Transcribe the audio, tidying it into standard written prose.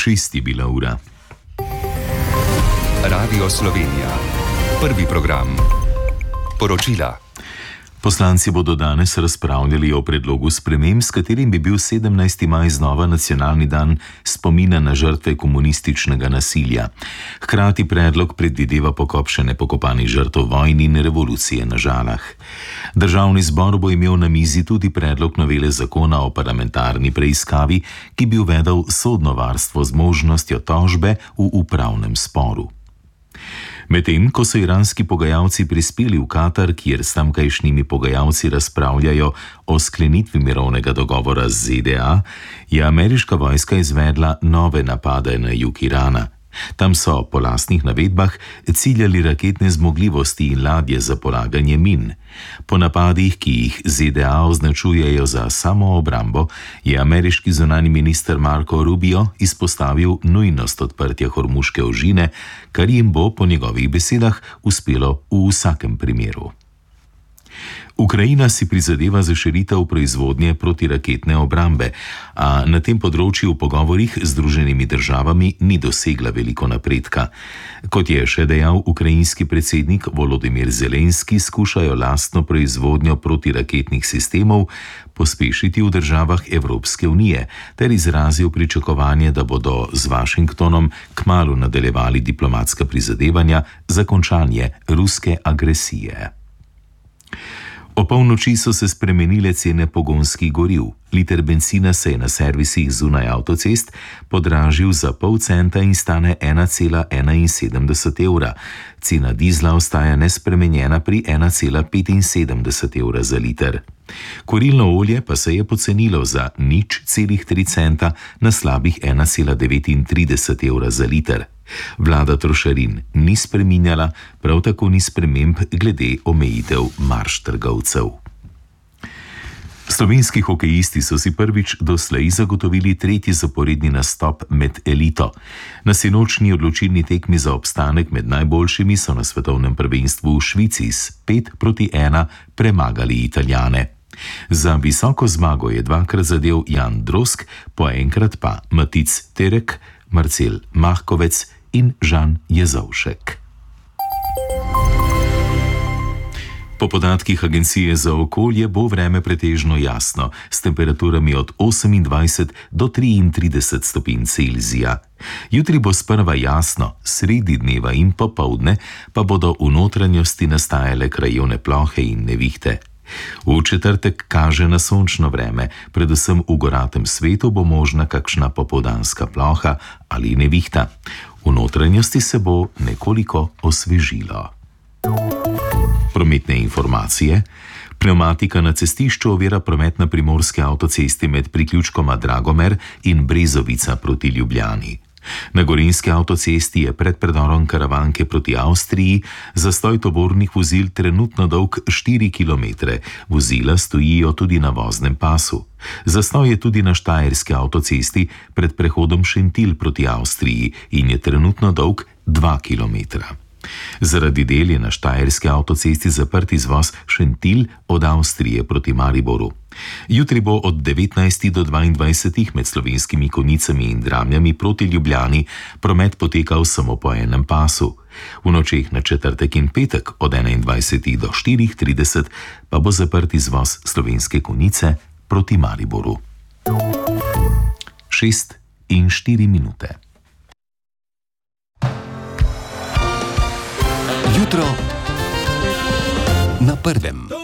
6 je bila ura. Radio Slovenija. Prvi program. Poročila. Poslanci bodo danes razpravljali o predlogu sprememb, s katerim bi bil 17. maj znova nacionalni dan spomina na žrtve komunističnega nasilja. Hkrati predlog predvideva pokop še nepokopanih žrtev vojne in revolucije na Žalah. Državni zbor bo imel na mizi tudi predlog novele zakona o parlamentarni preiskavi, ki bi uvedel sodno varstvo z možnostjo tožbe v upravnem sporu. Medtem, ko so iranski pogajalci prispeli v Katar, kjer s tamkajšnjimi pogajalci razpravljajo o sklenitvi mirovnega dogovora z ZDA, je ameriška vojska izvedla nove napade na jug Irana. Tam so, po lastnih navedbah, ciljali raketne zmogljivosti in ladje za polaganje min. Po napadih, ki jih ZDA označujejo za samoobrambo, je ameriški zunanji minister Marco Rubio izpostavil nujnost odprtja Hormuške ožine, kar jim bo, po njegovih besedah, uspelo v vsakem primeru. Ukrajina si prizadeva za širitev proizvodnje protiraketne obrambe, a na tem področju v pogovorih z Združenimi državami ni dosegla veliko napredka. Kot je še dejal ukrajinski predsednik Volodymyr Zelenski, skušajo lastno proizvodnjo protiraketnih sistemov pospešiti v državah Evropske unije, ter izrazil pričakovanje, da bodo z Washingtonom kmalu nadaljevali diplomatska prizadevanja za končanje ruske agresije. O polnoči so se spremenile cene pogonskih goriv. Liter bencina se je na servisih zunaj avtocest podražil za pol centa in stane 1,71 evra. Cena dizla ostaja nespremenjena pri 1,75 evra za liter. Kurilno olje pa se je pocenilo za 0,3 centa na slabih 1,39 evra za liter. Vlada trošarin ni spreminjala, prav tako ni sprememb glede omejitev marž trgovcev. Slovenski hokejisti so si prvič doslej zagotovili 3. zaporedni nastop med elito. Na sinočnji odločilni tekmi za obstanek med najboljšimi so na svetovnem prvenstvu v Švici s 5-1 premagali Italijane. Za visoko zmago je dvakrat zadel Jan Drozg, po enkrat pa Matic Terek, Marcel Mahkovec in Žan Jezovšek. Po podatkih Agencije za okolje bo vreme pretežno jasno, s temperaturami od 28 do 33 stopinj Celzija. Jutri bo sprva jasno, sredi dneva in popoldne pa bodo v notranjosti nastajale krajevne plohe in nevihte. V četrtek kaže na sončno vreme, predvsem v goratem svetu bo možna kakšna popoldanska ploha ali nevihta. V notranjosti se bo nekoliko osvežilo. Prometne informacije. Pnevmatika na cestišču ovira promet na primorski avtocesti med priključkoma Dragomer in Brezovica proti Ljubljani. Na gorenjski avtocesti je pred predorom Karavanke proti Avstriji zastoj tovornih vozil trenutno dolg 4 km. Vozila stojijo tudi na voznem pasu. Zastoj je tudi na štajerski avtocesti pred prehodom Šentilj proti Avstriji in je trenutno dolg 2 km. Zaradi del je na štajerski avtocesti zaprt izvoz Šentilj od Avstrije proti Mariboru. Jutri bo od 19 do 22 med Slovenskimi Konjicami in Dramljami proti Ljubljani promet potekal samo po enem pasu. V nočeh na četrtek in petek od 21 do 4:30 pa bo zaprt izvoz Slovenske Konjice proti Mariboru. 6:04. Jutro na prvem.